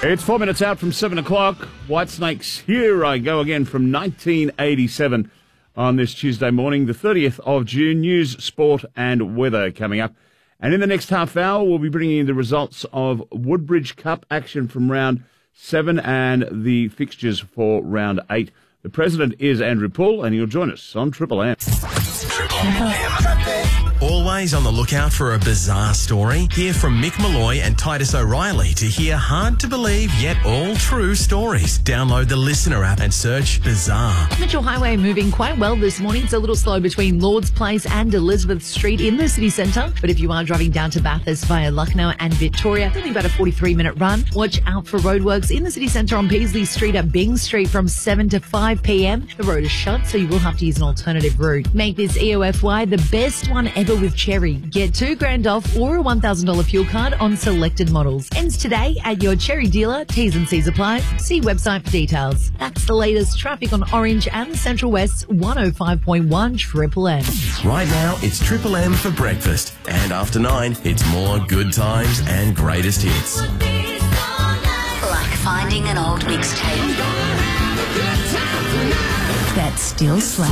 It's 4 minutes out from 7 o'clock. Whitesnake's Here I Go Again from 1987 on this Tuesday morning, the 30th of June. News, sport and weather coming up. And in the next half hour, we'll be bringing you the results of Woodbridge Cup action from round 7 and the fixtures for round 8. The president is Andrew Pull, and he'll join us on Triple M. Triple M. Always on the lookout for a bizarre story? Hear from Mick Malloy and Titus O'Reilly to hear hard-to-believe yet all-true stories. Download the Listener app and search Bizarre. Mitchell Highway moving quite well this morning. It's a little slow between Lord's Place and Elizabeth Street in the city centre. But if you are driving down to Bathurst via Lucknow and Victoria, only about a 43-minute run. Watch out for roadworks in the city centre on Peasley Street at Byng Street from 7 to 5 p.m. The road is shut, so you will have to use an alternative route. Make this EOFY the best one ever with Cherry. Get $2,000 off or a $1,000 fuel card on selected models. Ends today at your Cherry dealer. T's and C's apply. See website for details. That's the latest traffic on Orange and Central West's 105.1 Triple M. Right now, it's Triple M for breakfast. And after 9, it's more good times and greatest hits. Like finding an old mixtape that still slaps.